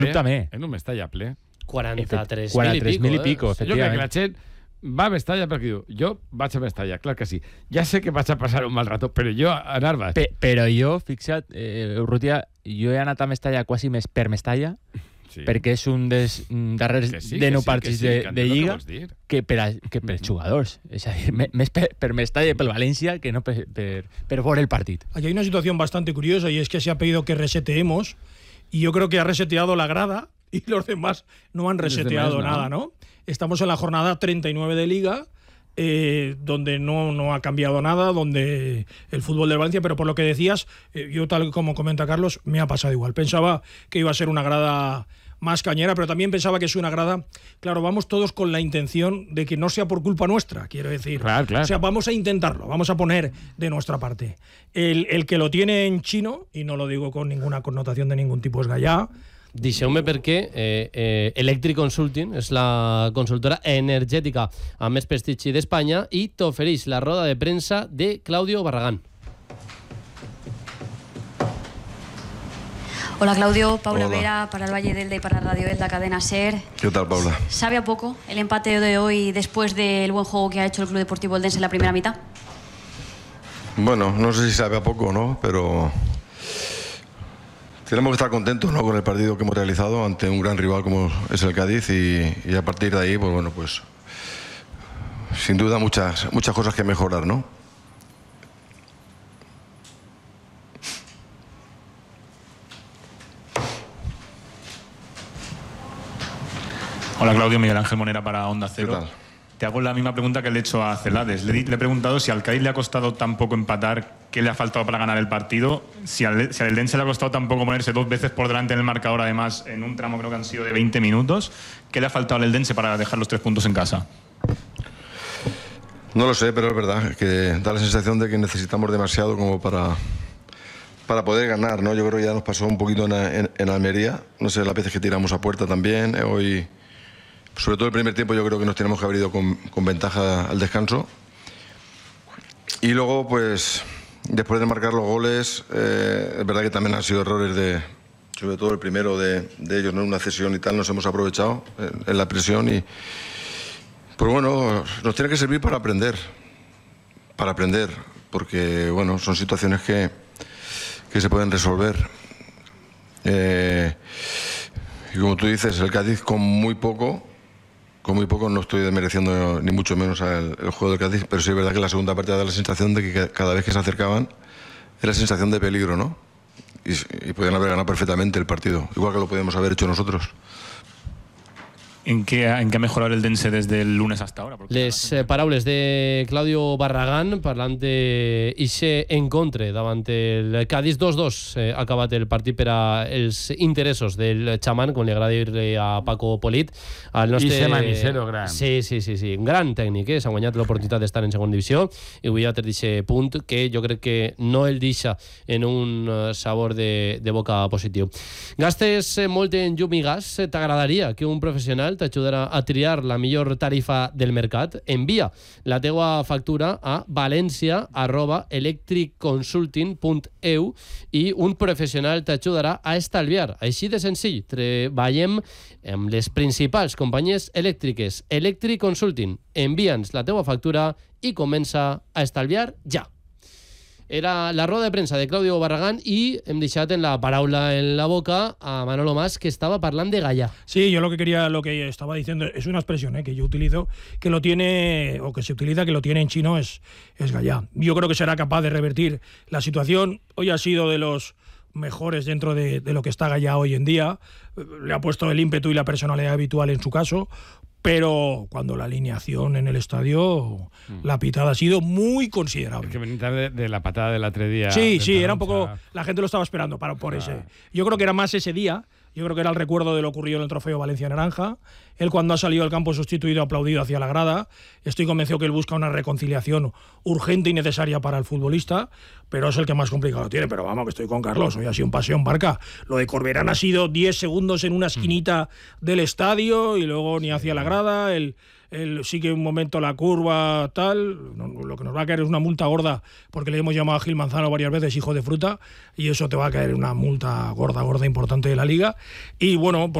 En un Mestalla ple. 43.000 i pico, Jo crec que la gent va a Mestalla perquè diu, jo vaig a Mestalla, clar que sí. Ja sé que vaig a passar un mal rato, però jo anar-vaig. Però jo, fixa't, Urrutia, jo he anat a Mestalla quasi més per Mestalla, perquè és un dels darrers partits de Lliga que per jugadors. És a dir, més per Mestalla i pel València que no per veure el partit. Aquí hay una situación bastante curiosa y es que se ha pedido que reseteemos y yo creo que ha reseteado la grada y los demás no han reseteado nada, ¿no? Estamos en la jornada 39 de Liga, donde no ha cambiado nada, donde el fútbol del Valencia, pero por lo que decías, yo tal como comenta Carlos, me ha pasado igual. Pensaba que iba a ser una grada más cañera, pero también pensaba que es una grada, claro, vamos todos con la intención de que no sea por culpa nuestra, quiero decir. Claro. O sea, vamos a intentarlo, vamos a poner de nuestra parte. El que lo tiene en chino, y no lo digo con ninguna connotación de ningún tipo, es Gallà. Deixeu-me perquè Electric Consulting és la consultora energètica amb més prestigi d'Espanya i t'ofereix la roda de premsa de Claudio Barragán. Hola Claudio, Paula Vera para el Valle del Elda y para Radio Elda Cadena SER. ¿Qué tal, Paula? ¿Sabe a poco el empate de hoy después del buen juego que ha hecho el Club Deportivo Eldense en la primera mitad? Bueno, no sé si sabe a poco o no, pero tenemos que estar contentos, ¿no?, con el partido que hemos realizado ante un gran rival como es el Cádiz y a partir de ahí, pues bueno, pues sin duda muchas cosas que mejorar, ¿no? Hola Claudio, Miguel Ángel Monera para Onda Cero. ¿Qué tal? Te hago la misma pregunta que le he hecho a Celades. Le he preguntado si al Cádiz le ha costado tan poco empatar, ¿qué le ha faltado para ganar el partido? Si al Eldense le ha costado tan poco ponerse 2 veces por delante en el marcador, además en un tramo creo que han sido de 20 minutos, ¿qué le ha faltado al Eldense para dejar los 3 puntos en casa? No lo sé, pero es verdad que da la sensación de que necesitamos demasiado como para poder ganar, ¿no? Yo creo que ya nos pasó un poquito en Almería, no sé, las veces que tiramos a puerta también, hoy... Sobre todo el primer tiempo yo creo que nos tenemos que haber ido con ventaja al descanso. Y luego, pues, después de marcar los goles, es verdad que también han sido errores sobre todo el primero de ellos, ¿no? Una cesión y tal, nos hemos aprovechado en la presión y, pues bueno, nos tiene que servir para aprender, porque, bueno, son situaciones que se pueden resolver. Y como tú dices, el Cádiz con muy poco no estoy desmereciendo ni mucho menos el juego del Cádiz, pero sí es verdad que la segunda parte da la sensación de que cada vez que se acercaban era sensación de peligro, ¿no? Y podían haber ganado perfectamente el partido, igual que lo podíamos haber hecho nosotros. ¿En qué ha mejorado el Eldense desde el lunes hasta ahora? Les paraules de Claudio Barragán parlant d'eixe encontre davant el Cádiz. 2-2 ha acabat el partit per als interessos del xaman, com li agrada dir a Paco Polit. I se manicero gran. Sí. Un gran tècnic, s'ha guanyat l'oportunitat d'estar en segona divisió i avui ha tret d'aquest punt que jo crec que no el deixa en un sabor de boca positiu. Gastes molt en llum i gas? T'agradaria que un professional t'ajudarà a triar la millor tarifa del mercat? Envia la teua factura a valencia@electricconsulting.eu i un professional t'ajudarà a estalviar. Així de senzill. Treballem amb les principals companyies elèctriques. Electric Consulting. Envia'ns la teua factura i comença a estalviar ja. Era la rueda de prensa de Claudio Barragán y hem deixat en la paraula en la boca a Manolo Mas, que estaba hablando de Gallà. Sí, yo lo que estaba diciendo es una expresión que yo utilizo, que lo tiene, o que se utiliza, que lo tiene en chino, es Gallà. Yo creo que será capaz de revertir la situación. Hoy ha sido de los mejores dentro de lo que está Gallà hoy en día. Le ha puesto el ímpetu y la personalidad habitual en su caso. Pero cuando la alineación en el estadio, la pitada ha sido muy considerable. Es que venía de la patada del otro día. Sí, era un poco... La gente lo estaba esperando por ese. Yo creo que era más ese día. Yo creo que era el recuerdo de lo ocurrido en el Trofeo Valencia Naranja. Él, cuando ha salido al campo sustituido, aplaudido hacia la grada. Estoy convencido que él busca una reconciliación urgente y necesaria para el futbolista, pero es el que más complicado tiene. Pero vamos, que estoy con Carlos. Hoy ha sido un paseo en barca. Lo de Corberán ha sido 10 segundos en una esquinita del estadio y luego ni hacia la grada. El sigue un momento la curva, tal, lo que nos va a caer es una multa gorda, porque le hemos llamado a Gil Manzano varias veces hijo de fruta, y eso te va a caer una multa gorda importante de la Liga. Y bueno,